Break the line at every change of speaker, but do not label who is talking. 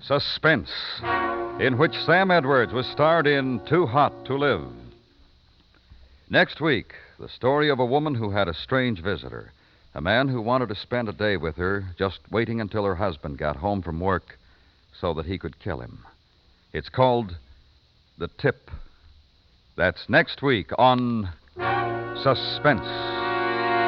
Suspense, in which Sam Edwards was starred in Too Hot to Live. Next week, the story of a woman who had a strange visitor, a man who wanted to spend a day with her, just waiting until her husband got home from work so that he could kill him. It's called The Tip. That's next week on Suspense.